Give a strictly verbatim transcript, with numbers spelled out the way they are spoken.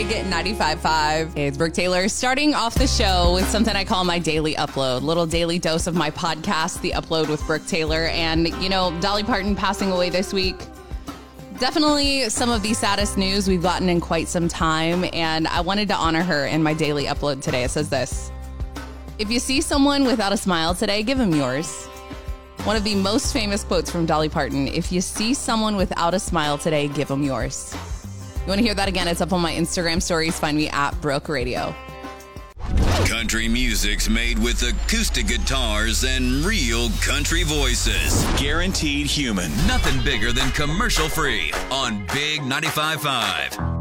Big ninety-five point five. It's Brooke Taylor starting off the show with something I call my daily upload. Little daily dose of my podcast, The Upload with Brooke Taylor. And, you know, Dolly Parton passing away this week. Definitely some of the saddest news we've gotten in quite some time. And I wanted to honor her in my daily upload today. It says this: if you see someone without a smile today, give them yours. One of the most famous quotes from Dolly Parton: if you see someone without a smile today, give them yours. You want to hear that again? It's up on my Instagram stories. Find me at Brooke Radio. Country music's made with acoustic guitars and real country voices. Guaranteed human. Nothing bigger than commercial free on Big ninety-five point five.